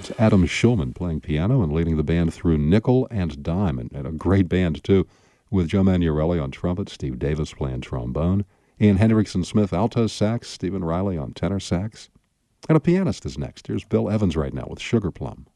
It's Adam Schulman playing piano and leading the band through nickel and dime, and a great band, too, with Joe Manniarelli on trumpet, Steve Davis playing trombone, Ian Hendrickson Smith alto sax, Stephen Riley on tenor sax. And a pianist is next. Here's Bill Evans right now with Sugar Plum.